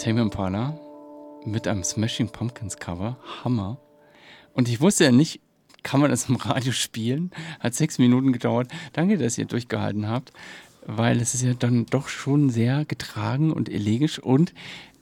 Tame Impala mit einem Smashing Pumpkins Cover. Hammer. Und ich wusste ja nicht, kann man das im Radio spielen? Hat 6 Minuten gedauert. Danke, dass ihr durchgehalten habt, weil es ist ja dann doch schon sehr getragen und elegisch und